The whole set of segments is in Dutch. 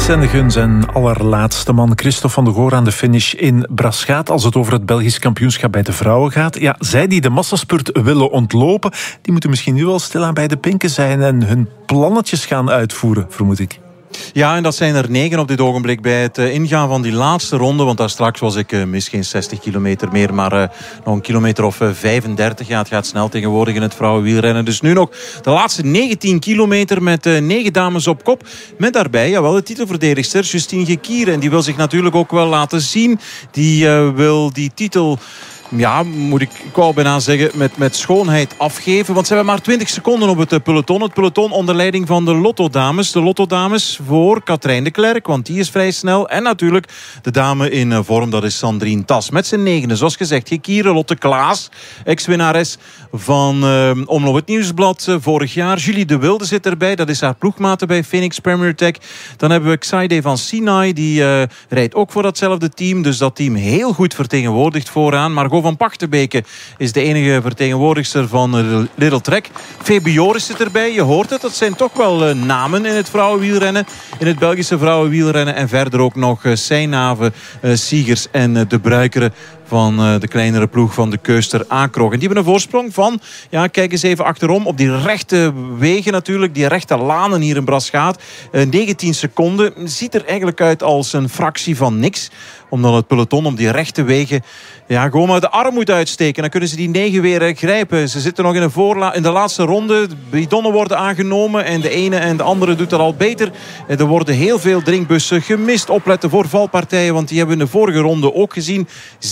En gun zijn allerlaatste man Christophe van de Goor aan de finish in Braschaat. Als het over het Belgisch kampioenschap bij de vrouwen gaat. Ja, zij die de massaspurt willen ontlopen, die moeten misschien nu al stilaan bij de pinken zijn en hun plannetjes gaan uitvoeren, vermoed ik. Ja, en dat zijn er 9 op dit ogenblik bij het ingaan van die laatste ronde. Want daar straks was ik mis geen 60 kilometer meer, maar nog een kilometer of 35. Ja, het gaat snel tegenwoordig in het vrouwenwielrennen. Dus nu nog de laatste 19 kilometer met 9 dames op kop. Met daarbij, jawel, de titelverdedigster Justine Gekier. En die wil zich natuurlijk ook wel laten zien. Die wil die titel... Ja, ik wou bijna zeggen, met schoonheid afgeven. Want ze hebben maar 20 seconden op het peloton. Het peloton onder leiding van de Lotto-dames. De Lotto-dames voor Katrijn de Klerk, want die is vrij snel. En natuurlijk de dame in vorm, dat is Sandrine Tas. Met z'n 9, zoals gezegd, Gekier, Lotte Klaas, ex-winnares van Omloop het Nieuwsblad vorig jaar. Julie de Wilde zit erbij, dat is haar ploegmaat bij Phoenix Premier Tech. Dan hebben we Xaide van Sinai, die rijdt ook voor datzelfde team. Dus dat team heel goed vertegenwoordigd vooraan. Maar van Pachtenbeke is de enige vertegenwoordigster van Little Trek. Febe Joris zit erbij, je hoort het. Dat zijn toch wel namen in het vrouwenwielrennen. In het Belgische vrouwenwielrennen. En verder ook nog Seynave, Siegers en de Bruikere van de kleinere ploeg van de Keuster Akrog. En die hebben een voorsprong van, ja, kijk eens even achterom, op die rechte wegen natuurlijk, die rechte lanen hier in Braschaat. 19 seconden. Ziet er eigenlijk uit als een fractie van niks. Omdat het peloton op die rechte wegen gewoon maar de arm moet uitsteken. Dan kunnen ze die 9 weer grijpen. Ze zitten nog in de laatste ronde. De bidonnen worden aangenomen en de ene en de andere doet het al beter. Er worden heel veel drinkbussen gemist. Opletten voor valpartijen, want die hebben we in de vorige ronde ook gezien.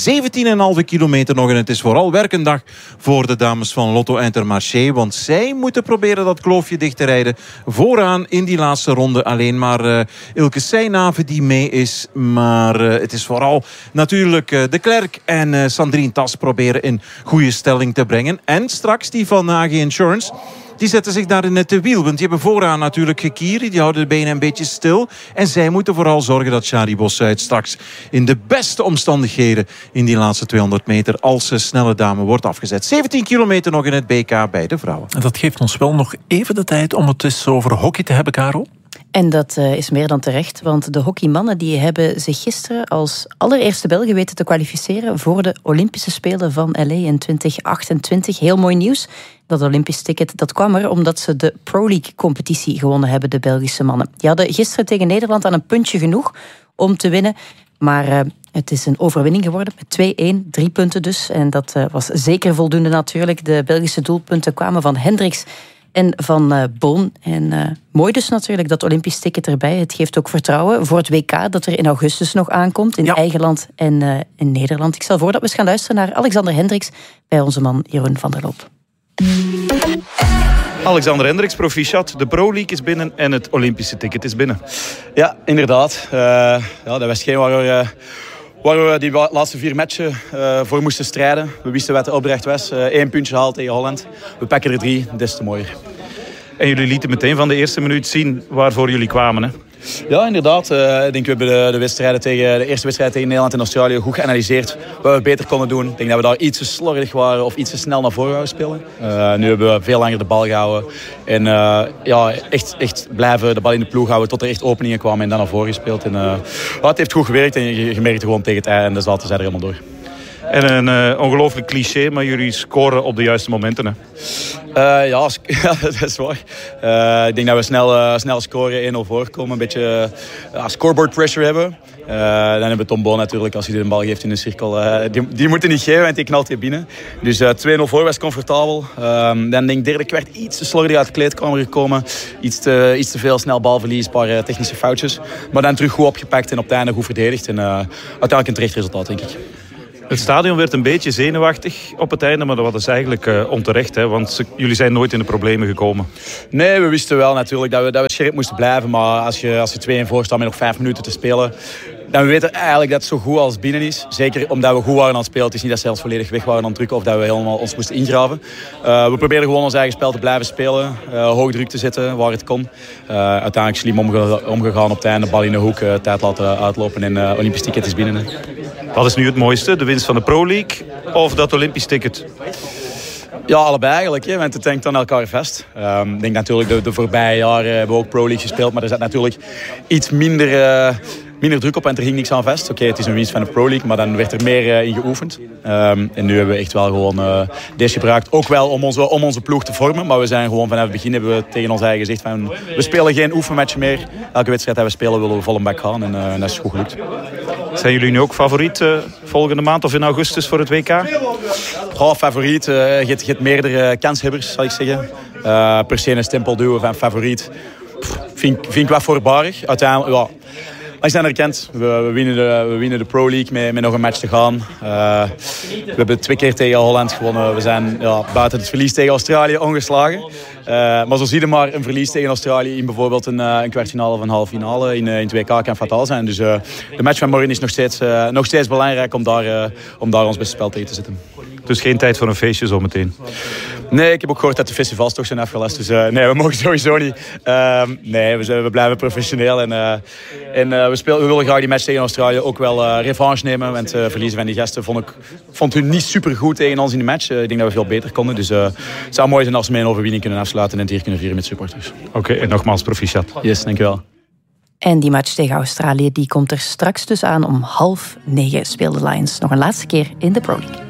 17,5 kilometer nog en het is vooral werkendag voor de dames van Lotto Intermarché. Want zij moeten proberen dat kloofje dicht te rijden. Vooraan in die laatste ronde alleen maar Ilke Seynave die mee is. Maar het is vooral natuurlijk de Klerk en Sandrine Tas proberen in goede stelling te brengen. En straks die van AG Insurance, die zetten zich daar in het wiel. Want die hebben vooraan natuurlijk Gekiri. Die houden de benen een beetje stil. En zij moeten vooral zorgen dat Shari Bossuit straks in de beste omstandigheden in die laatste 200 meter als snelle dame wordt afgezet. 17 kilometer nog in het BK bij de vrouwen. En dat geeft ons wel nog even de tijd om het eens over hockey te hebben, Karel. En dat is meer dan terecht, want de hockeymannen die hebben zich gisteren als allereerste Belgen weten te kwalificeren voor de Olympische Spelen van LA in 2028. Heel mooi nieuws. Dat Olympisch ticket, dat kwam er omdat ze de Pro League-competitie gewonnen hebben, de Belgische mannen. Die hadden gisteren tegen Nederland aan een puntje genoeg om te winnen. Maar het is een overwinning geworden met 2-1, 3 punten dus. En dat was zeker voldoende natuurlijk. De Belgische doelpunten kwamen van Hendricks en van Boon. En mooi dus natuurlijk, dat Olympisch ticket erbij. Het geeft ook vertrouwen voor het WK dat er in augustus nog aankomt. In eigen land en in Nederland. Ik stel voor dat we eens gaan luisteren naar Alexander Hendricks bij onze man Jeroen van der Loop. Alexander Hendricks, proficiat. De Pro League is binnen en het Olympische ticket is binnen. Ja, inderdaad. Dat was geen waar we die laatste 4 matchen voor moesten strijden. We wisten wat de opdracht was. 1 puntje gehaald tegen Holland. We pakken er 3, des te mooier. En jullie lieten meteen van de eerste minuut zien waarvoor jullie kwamen, hè? Ja, inderdaad. Ik denk we hebben de eerste wedstrijd tegen Nederland en Australië goed geanalyseerd. Wat we beter konden doen. Ik denk dat we daar iets te slordig waren of iets te snel naar voren wouden spelen. Nu hebben we veel langer de bal gehouden. En echt blijven de bal in de ploeg houden tot er echt openingen kwamen en dan naar voren gespeeld. En, het heeft goed gewerkt en je merkte gewoon tegen het einde en de zaten zij er helemaal door. En een ongelooflijk cliché, maar jullie scoren op de juiste momenten, hè? Dat is waar. Ik denk dat we snel scoren, 1-0 voorkomen. Een beetje scoreboard pressure hebben. Dan hebben we Tom Boon natuurlijk, als hij de bal geeft in de cirkel. Die moet hij niet geven, want die knalt hij binnen. Dus 2-0 voor was comfortabel. Dan denk ik derde kwart iets te slordig uit de kleedkamer gekomen. Iets te veel snel balverlies, een paar technische foutjes. Maar dan terug goed opgepakt en op het einde goed verdedigd. En uiteindelijk een terecht resultaat, denk ik. Het stadion werd een beetje zenuwachtig op het einde, maar dat was eigenlijk onterecht, hè? Want jullie zijn nooit in de problemen gekomen. Nee, we wisten wel natuurlijk dat we scherp moesten blijven. Maar als je 2-1 voor staat met nog 5 minuten te spelen, dan weten we eigenlijk dat het zo goed als binnen is. Zeker omdat we goed waren aan het spelen. Het is niet dat ze zelfs volledig weg waren aan het drukken of dat we helemaal ons moesten ingraven. We probeerden gewoon ons eigen spel te blijven spelen. Hoog druk te zetten waar het kon. Uiteindelijk slim omgegaan op het einde. Bal in de hoek, tijd laten uitlopen en Olympisch ticket is binnen. Wat is nu het mooiste? De winst van de Pro League of dat Olympisch ticket? Ja, allebei eigenlijk. Want het hangt aan elkaar vast. Ik denk natuurlijk de voorbije jaren hebben we ook Pro League gespeeld. Maar er zit natuurlijk iets minder druk op en er ging niks aan vast. Oké, het is een winst van de Pro League, maar dan werd er meer in geoefend. En nu hebben we echt wel gewoon deze gebruikt. Ook wel om onze ploeg te vormen. Maar we zijn gewoon vanaf het begin hebben we tegen ons eigen gezegd van we spelen geen oefenmatch meer. Elke wedstrijd die we spelen willen we vol een bak gaan. En dat is goed gelukt. Zijn jullie nu ook favoriet volgende maand of in augustus voor het WK? Favoriet. Je hebt meerdere kanshebbers, zal ik zeggen. Per se een stempelduo van favoriet. Vind ik wat voorbarig. Uiteindelijk, ja. Als je dat herkent, we winnen de Pro League met nog een match te gaan. We hebben 2 keer tegen Holland gewonnen. We zijn buiten het verlies tegen Australië ongeslagen. Maar zo zie je maar, een verlies tegen Australië in bijvoorbeeld een kwartfinale of een halve finale in het WK kan fataal zijn. Dus de match van morgen is nog steeds belangrijk om daar ons beste spel tegen te zetten. Dus geen tijd voor een feestje zometeen? Nee, ik heb ook gehoord dat de festivals toch zijn afgelast. Dus nee, we mogen sowieso niet. Nee, we blijven professioneel. En we willen graag die match tegen Australië ook wel revanche nemen. Want verliezen van die gasten vond hun niet super goed tegen ons in de match. Ik denk dat we veel beter konden. Dus het zou mooi zijn als we mee een overwinning kunnen afsluiten en het hier kunnen vieren met supporters. Oké, en nogmaals proficiat. Yes, dankjewel. En die match tegen Australië die komt er straks dus aan om 20:30 speelt de Lions nog een laatste keer in de Pro League.